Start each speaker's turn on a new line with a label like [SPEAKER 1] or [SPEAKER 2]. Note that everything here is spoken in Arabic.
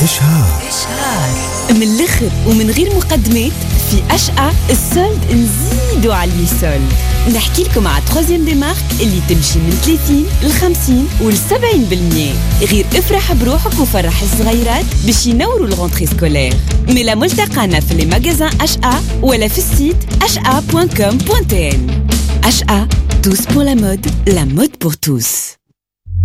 [SPEAKER 1] إشهار
[SPEAKER 2] من الآخر ومن غير مقدمات، في أشقى السولد نزيدوا على السولد. نحكي لكم على تخوزيام دي مارك اللي تمشي من 30 ل 50 و 70%. غير افرح بروحك وفرح الصغيرات باش ينوروا الغونتري سكولير. ملا ملتقانا في لي ماغازان أشقى ولا في السيت ashqa.com.tn. أشقى, tous pour la mode pour tous.